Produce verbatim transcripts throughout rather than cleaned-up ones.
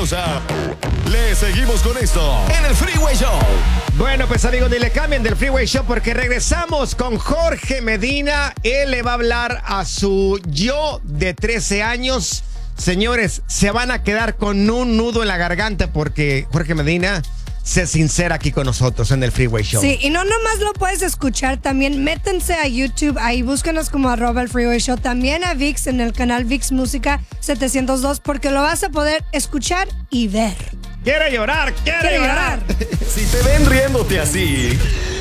pausa. Le seguimos con esto en el Freeway Show. Bueno, pues amigos, ni le cambien del Freeway Show porque regresamos con Jorge Medina. Él le va a hablar a su yo de trece años. Señores, se van a quedar con un nudo en la garganta porque Jorge Medina se sincera aquí con nosotros en el Freeway Show. Sí, y no nomás lo puedes escuchar, también métanse a YouTube, ahí búsquenos como arroba el Freeway Show, también a VIX en el canal VIX Música setecientos dos porque lo vas a poder escuchar y ver. ¡Quiere llorar! ¡Quiere, ¡Quiere llorar! llorar! Si te ven riéndote así,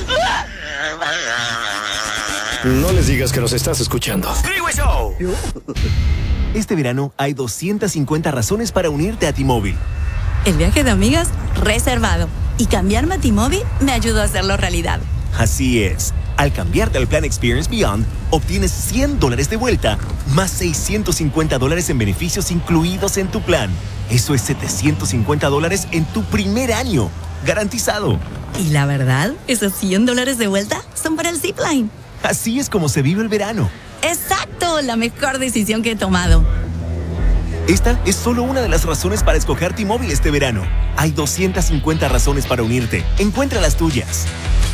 no les digas que nos estás escuchando. Freeway Show. Este verano hay doscientas cincuenta razones para unirte a T-Mobile. El viaje de amigas reservado. Y cambiarme a T-Mobile me ayudó a hacerlo realidad. Así es. Al cambiarte al plan Experience Beyond, obtienes cien dólares de vuelta, más seiscientos cincuenta dólares en beneficios incluidos en tu plan. Eso es setecientos cincuenta dólares en tu primer año. Garantizado. Y la verdad, esos cien dólares de vuelta son para el Zipline. Así es como se vive el verano. ¡Exacto! La mejor decisión que he tomado. Esta es solo una de las razones para escoger T-Mobile este verano. Hay doscientas cincuenta razones para unirte. Encuentra las tuyas.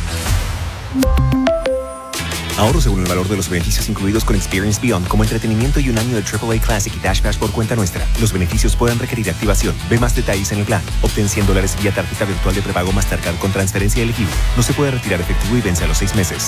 Ahorro según el valor de los beneficios incluidos con Experience Beyond, como entretenimiento y un año de triple A Classic y Dash Pass por cuenta nuestra. Los beneficios pueden requerir activación. Ve más detalles en el plan. Obtén cien dólares vía tarjeta virtual de prepago Mastercard con transferencia elegible. No se puede retirar efectivo y vence a los seis meses.